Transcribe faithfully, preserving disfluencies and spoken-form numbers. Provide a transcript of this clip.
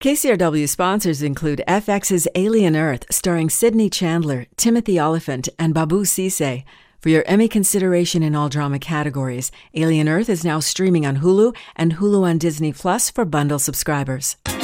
K C R W sponsors include F X's Alien Earth, starring Sidney Chandler, Timothy Oliphant, and Babu Sise. For your Emmy consideration in all drama categories, Alien Earth is now streaming on Hulu and Hulu on Disney Plus for bundle subscribers.